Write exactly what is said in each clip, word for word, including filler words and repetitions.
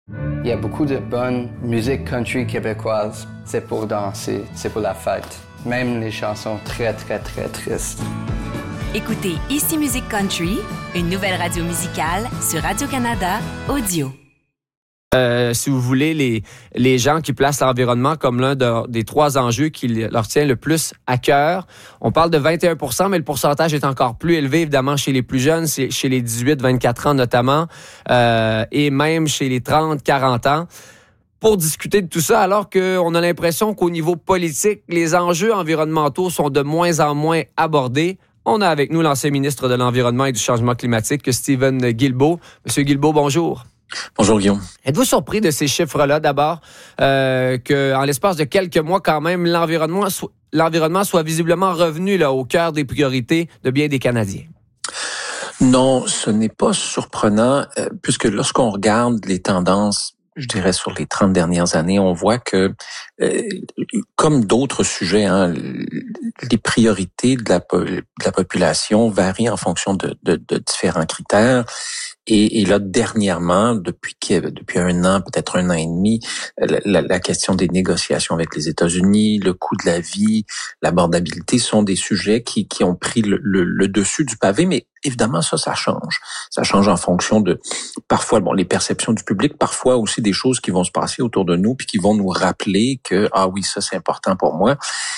Il y a beaucoup de bonne musique country québécoise. C'est pour danser, c'est pour la fête. Même les chansons très, très, très tristes. Écoutez Ici Musique Country, une nouvelle radio musicale sur Radio-Canada Audio. Euh, si vous voulez, les, les gens qui placent l'environnement comme l'un de, des trois enjeux qui leur tient le plus à cœur. On parle de vingt et un pour cent, mais le pourcentage est encore plus élevé, évidemment, chez les plus jeunes, c'est chez les dix-huit vingt-quatre ans notamment, euh, et même chez les trente quarante ans. Pour discuter de tout ça, alors qu'on a l'impression qu'au niveau politique, les enjeux environnementaux sont de moins en moins abordés, on a avec nous l'ancien ministre de l'Environnement et du Changement climatique, Stephen Guilbeault. Monsieur Guilbeault, bonjour. Bonjour Guillaume. Êtes-vous surpris de ces chiffres-là d'abord, euh, qu'en l'espace de quelques mois quand même, l'environnement, so- l'environnement soit visiblement revenu là, au cœur des priorités de bien des Canadiens? Non, ce n'est pas surprenant, euh, puisque lorsqu'on regarde les tendances, je dirais sur les trente dernières années, on voit que, euh, comme d'autres sujets, hein, les priorités de la, de la population varient en fonction de, de, de différents critères. Et, et là, dernièrement, depuis depuis un an, peut-être un an et demi, la, la question des négociations avec les États-Unis, le coût de la vie, l'abordabilité sont des sujets qui, qui ont pris le, le, le dessus du pavé. Mais évidemment, ça, ça change. Ça change en fonction de, parfois, bon, les perceptions du public, parfois aussi des choses qui vont se passer autour de nous puis qui vont nous rappeler que, ah oui, ça, c'est important pour moi.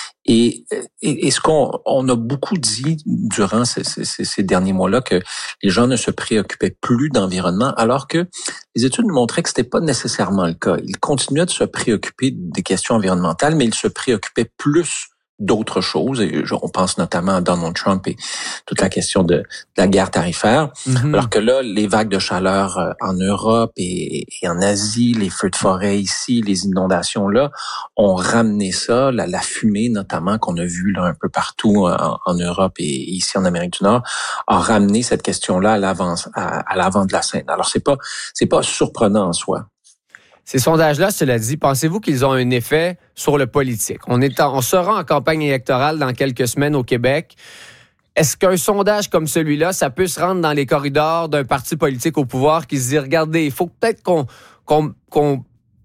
Et, et, et ce qu'on on a beaucoup dit durant ces, ces, ces derniers mois-là, que les gens ne se préoccupaient plus d'environnement, alors que les études nous montraient que c'était pas nécessairement le cas. Ils continuaient de se préoccuper des questions environnementales, mais ils se préoccupaient plus d'autres choses. Et on pense notamment à Donald Trump et toute la question de, de la guerre tarifaire. Mm-hmm. Alors que là, les vagues de chaleur en Europe et, et en Asie, les feux de forêt ici, les inondations là, ont ramené ça, la, la fumée notamment qu'on a vue là un peu partout en, en Europe et ici en Amérique du Nord, a ramené cette question-là à l'avant, à, à l'avant de la scène. Alors c'est pas, c'est pas surprenant en soi. Ces sondages-là, cela dit, pensez-vous qu'ils ont un effet sur le politique? On est en, on sera en campagne électorale dans quelques semaines au Québec. Est-ce qu'un sondage comme celui-là, ça peut se rendre dans les corridors d'un parti politique au pouvoir qui se dit, regardez, il faut peut-être qu'on, qu'on, qu'on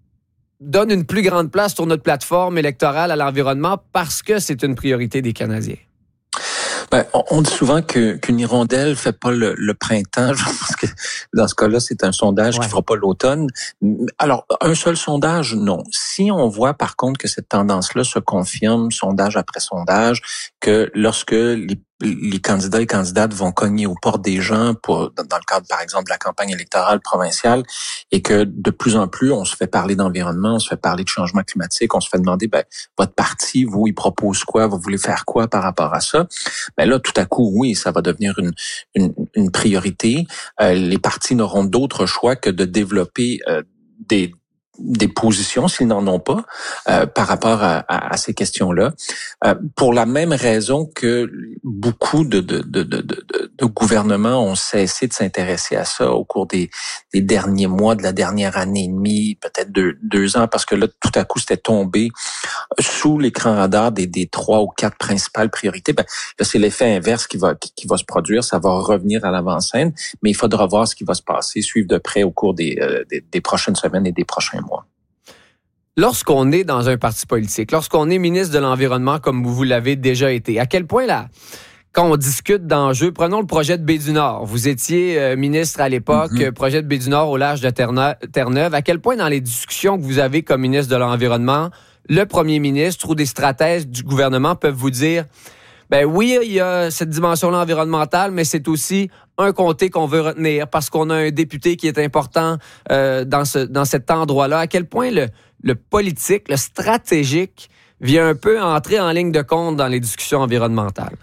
donne une plus grande place sur notre plateforme électorale à l'environnement parce que c'est une priorité des Canadiens? Ben, on dit souvent que qu'une hirondelle fait pas le, le printemps. Je pense que dans ce cas-là, c'est un sondage ouais. qui fera pas l'automne. Alors, un seul sondage, non. Si on voit par contre que cette tendance-là se confirme, sondage après sondage, que lorsque les les candidats et candidates vont cogner aux portes des gens pour, dans le cadre, par exemple, de la campagne électorale provinciale, et que de plus en plus, on se fait parler d'environnement, on se fait parler de changement climatique, on se fait demander, ben, votre parti, vous, il propose quoi, vous voulez faire quoi par rapport à ça? Ben là, tout à coup, oui, ça va devenir une, une, une priorité. Euh, les partis n'auront d'autre choix que de développer euh, des des positions, s'ils n'en ont pas, euh, par rapport à, à, à ces questions-là, euh, pour la même raison que beaucoup de, de, de, de, de, de gouvernements ont cessé de s'intéresser à ça au cours des, des derniers mois, de la dernière année et demie, peut-être deux, deux ans, parce que là, tout à coup, c'était tombé sous l'écran radar des, des trois ou quatre principales priorités. Ben, là, c'est l'effet inverse qui va, qui, qui va se produire, ça va revenir à l'avant-scène, mais il faudra voir ce qui va se passer, suivre de près au cours des, euh, des, des prochaines semaines et des prochains mois. Lorsqu'on est dans un parti politique, lorsqu'on est ministre de l'Environnement, comme vous l'avez déjà été, à quel point là, quand on discute d'enjeux, prenons le projet de Baie-du-Nord. Vous étiez euh, ministre à l'époque, mm-hmm. projet de Baie-du-Nord au large de Terre-Neuve. À quel point dans les discussions que vous avez comme ministre de l'Environnement, le premier ministre ou des stratèges du gouvernement peuvent vous dire, ben oui, il y a cette dimension-là environnementale, mais c'est aussi un comté qu'on veut retenir parce qu'on a un député qui est important euh, dans ce dans cet endroit-là. À quel point le, le politique, le stratégique vient un peu entrer en ligne de compte dans les discussions environnementales?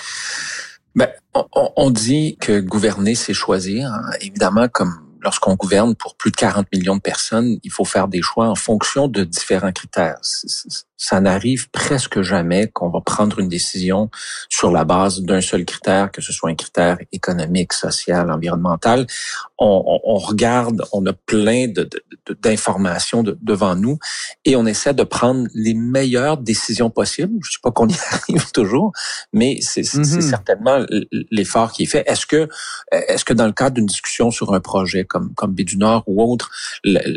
Ben, on, on dit que gouverner, c'est choisir. Hein. Évidemment, comme lorsqu'on gouverne pour plus de quarante millions de personnes, il faut faire des choix en fonction de différents critères. Ça n'arrive presque jamais qu'on va prendre une décision sur la base d'un seul critère, que ce soit un critère économique, social, environnemental. On, on, on regarde, on a plein de, de, de, d'informations de, devant nous et on essaie de prendre les meilleures décisions possibles. Je ne sais pas qu'on y arrive toujours, mais c'est, mm-hmm. c'est certainement l'effort qui est fait. Est-ce que, est-ce que dans le cadre d'une discussion sur un projet comme comme Baie-du-Nord ou autre,